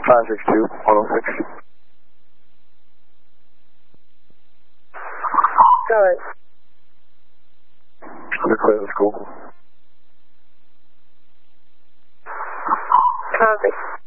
962, 106. Sorry. You're clear, let's go. Copy.